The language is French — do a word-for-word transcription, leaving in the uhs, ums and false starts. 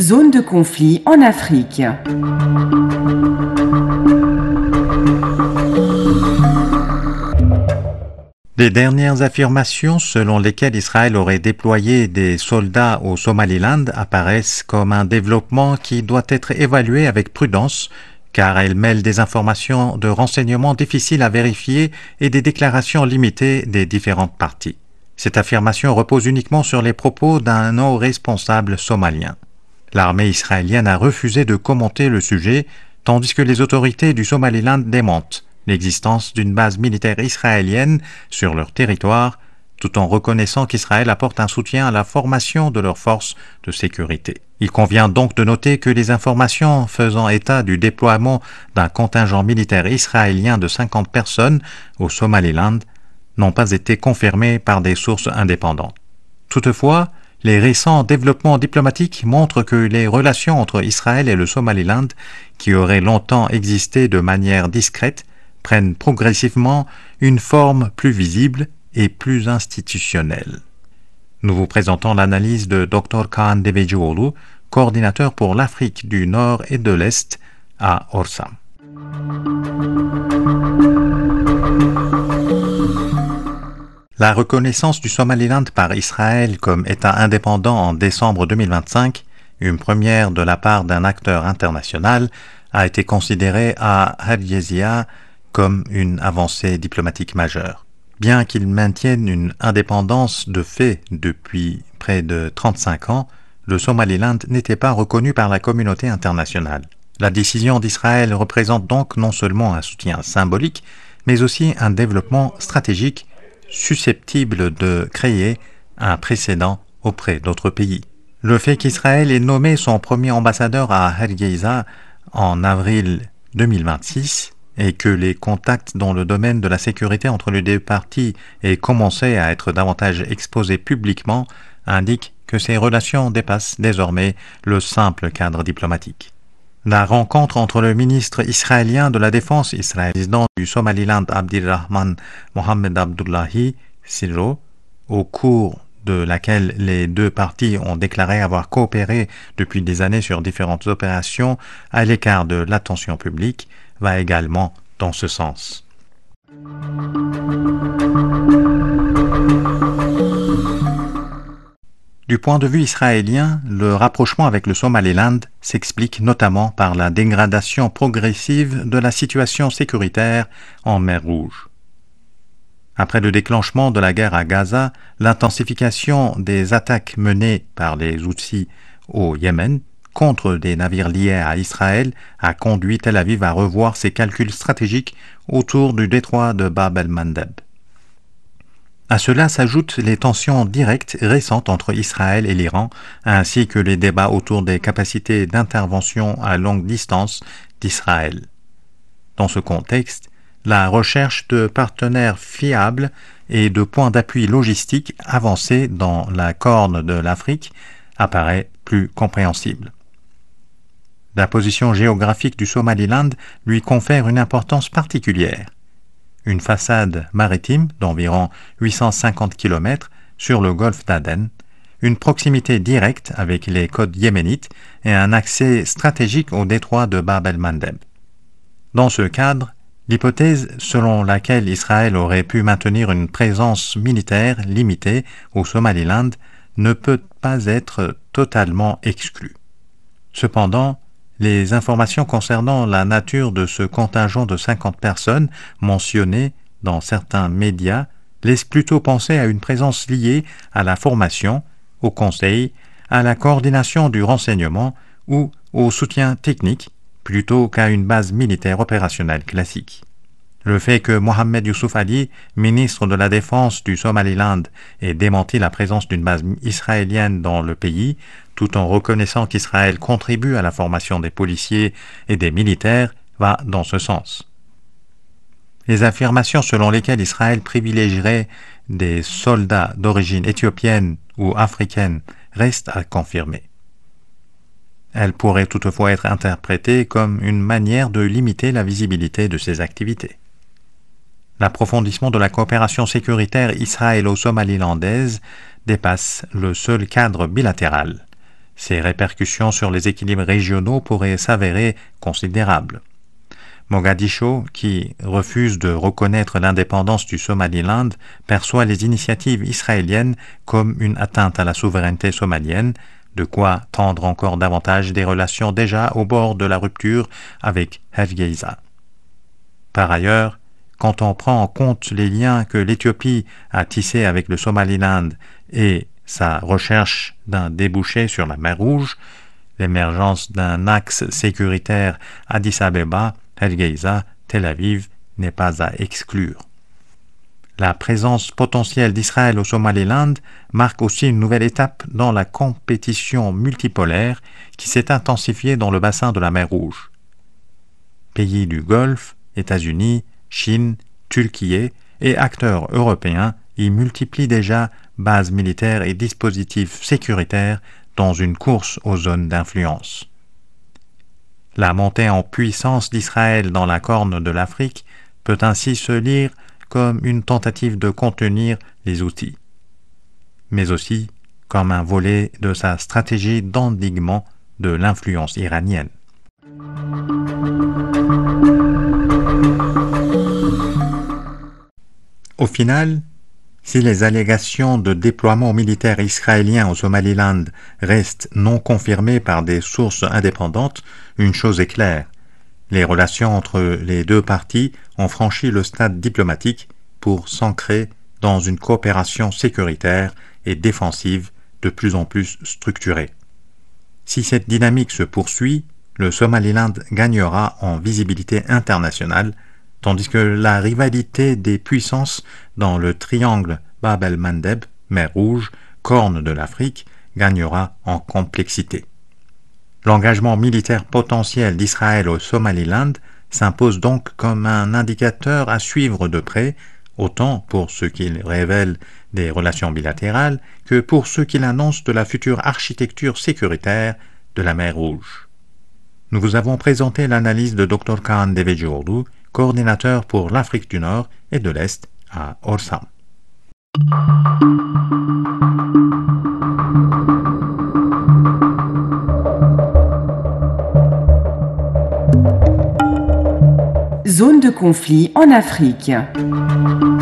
Zone de conflit en Afrique. Les dernières affirmations selon lesquelles Israël aurait déployé des soldats au Somaliland apparaissent comme un développement qui doit être évalué avec prudence, car elles mêlent des informations de renseignement difficiles à vérifier et des déclarations limitées des différentes parties. Cette affirmation repose uniquement sur les propos d'un haut responsable somalien. L'armée israélienne a refusé de commenter le sujet, tandis que les autorités du Somaliland démentent l'existence d'une base militaire israélienne sur leur territoire, tout en reconnaissant qu'Israël apporte un soutien à la formation de leurs forces de sécurité. Il convient donc de noter que les informations faisant état du déploiement d'un contingent militaire israélien de cinquante personnes au Somaliland n'ont pas été confirmées par des sources indépendantes. Toutefois, les récents développements diplomatiques montrent que les relations entre Israël et le Somaliland, qui auraient longtemps existé de manière discrète, prennent progressivement une forme plus visible et plus institutionnelle. Nous vous présentons l'analyse de docteur Kaan Devecioğlu, coordinateur pour l'Afrique du Nord et de l'Est à Orsam. La reconnaissance du Somaliland par Israël comme État indépendant en décembre deux mille vingt-cinq, une première de la part d'un acteur international, a été considérée à Hargeisa comme une avancée diplomatique majeure. Bien qu'il maintienne une indépendance de fait depuis près de trente-cinq ans, le Somaliland n'était pas reconnu par la communauté internationale. La décision d'Israël représente donc non seulement un soutien symbolique, mais aussi un développement stratégique susceptible de créer un précédent auprès d'autres pays. Le fait qu'Israël ait nommé son premier ambassadeur à Hargeisa en avril deux mille vingt-six et que les contacts dans le domaine de la sécurité entre les deux parties aient commencé à être davantage exposés publiquement indique que ces relations dépassent désormais le simple cadre diplomatique. La rencontre entre le ministre israélien de la Défense israélien, président du Somaliland Abdirrahman Mohamed Abdullahi Sirro, au cours de laquelle les deux parties ont déclaré avoir coopéré depuis des années sur différentes opérations à l'écart de l'attention publique, va également dans ce sens. Du point de vue israélien, le rapprochement avec le Somaliland s'explique notamment par la dégradation progressive de la situation sécuritaire en mer Rouge. Après le déclenchement de la guerre à Gaza, l'intensification des attaques menées par les Houthis au Yémen contre des navires liés à Israël a conduit Tel Aviv à revoir ses calculs stratégiques autour du détroit de Bab el-Mandeb. À cela s'ajoutent les tensions directes récentes entre Israël et l'Iran, ainsi que les débats autour des capacités d'intervention à longue distance d'Israël. Dans ce contexte, la recherche de partenaires fiables et de points d'appui logistiques avancés dans la Corne de l'Afrique apparaît plus compréhensible. La position géographique du Somaliland lui confère une importance particulière. Une façade maritime d'environ huit cent cinquante kilomètres sur le golfe d'Aden, une proximité directe avec les côtes yéménites et un accès stratégique au détroit de Bab el-Mandeb. Dans ce cadre, l'hypothèse selon laquelle Israël aurait pu maintenir une présence militaire limitée au Somaliland ne peut pas être totalement exclue. Cependant, les informations concernant la nature de ce contingent de cinquante personnes mentionnées dans certains médias laissent plutôt penser à une présence liée à la formation, au conseil, à la coordination du renseignement ou au soutien technique plutôt qu'à une base militaire opérationnelle classique. Le fait que Mohamed Youssouf Ali, ministre de la Défense du Somaliland, ait démenti la présence d'une base israélienne dans le pays, tout en reconnaissant qu'Israël contribue à la formation des policiers et des militaires, va dans ce sens. Les affirmations selon lesquelles Israël privilégierait des soldats d'origine éthiopienne ou africaine restent à confirmer. Elles pourraient toutefois être interprétées comme une manière de limiter la visibilité de ces activités. L'approfondissement de la coopération sécuritaire israélo-somalilandaise dépasse le seul cadre bilatéral. Ses répercussions sur les équilibres régionaux pourraient s'avérer considérables. Mogadiscio, qui refuse de reconnaître l'indépendance du Somaliland, perçoit les initiatives israéliennes comme une atteinte à la souveraineté somalienne, de quoi tendre encore davantage des relations déjà au bord de la rupture avec Hargeisa. Par ailleurs, quand on prend en compte les liens que l'Éthiopie a tissés avec le Somaliland et sa recherche d'un débouché sur la mer Rouge, l'émergence d'un axe sécuritaire Addis Abeba, Hargeisa, Tel Aviv n'est pas à exclure. La présence potentielle d'Israël au Somaliland marque aussi une nouvelle étape dans la compétition multipolaire qui s'est intensifiée dans le bassin de la mer Rouge. Pays du Golfe, États-Unis, Chine, Turquie et acteurs européens y multiplient déjà bases militaires et dispositifs sécuritaires dans une course aux zones d'influence. La montée en puissance d'Israël dans la Corne de l'Afrique peut ainsi se lire comme une tentative de contenir les outils, mais aussi comme un volet de sa stratégie d'endiguement de l'influence iranienne. Au final, si les allégations de déploiement militaire israélien au Somaliland restent non confirmées par des sources indépendantes, une chose est claire. Les relations entre les deux parties ont franchi le stade diplomatique pour s'ancrer dans une coopération sécuritaire et défensive de plus en plus structurée. Si cette dynamique se poursuit, le Somaliland gagnera en visibilité internationale, tandis que la rivalité des puissances dans le triangle Bab el-Mandeb, mer Rouge, Corne de l'Afrique, gagnera en complexité. L'engagement militaire potentiel d'Israël au Somaliland s'impose donc comme un indicateur à suivre de près, autant pour ce qu'il révèle des relations bilatérales que pour ce qu'il annonce de la future architecture sécuritaire de la mer Rouge. Nous vous avons présenté l'analyse de docteur Kaan Devecioğlu, coordinateur pour l'Afrique du Nord et de l'Est à Orsam. Zone de conflit en Afrique.